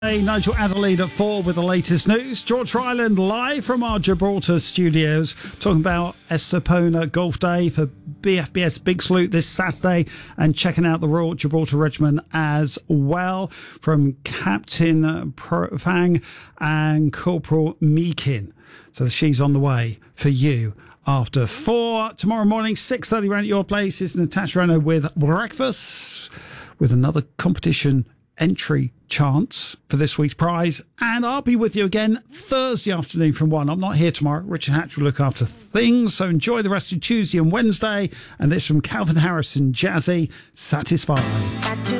Nigel Adelaide at 4 with the latest news. George Ryland live from our Gibraltar studios talking about Estepona Golf Day for BFBS Big Salute this Saturday and checking out the Royal Gibraltar Regiment as well from Captain Fang and Corporal Meakin. So she's on the way for you after 4. Tomorrow morning, 6:30 around at your place is Natasha Renault with breakfast with another competition entry chance for this week's prize, and I'll be with you again Thursday afternoon from 1. I'm not here tomorrow. Richard Hatch will look after things, so enjoy the rest of Tuesday and Wednesday. And this from Calvin Harris and Jazzy, Satisfied.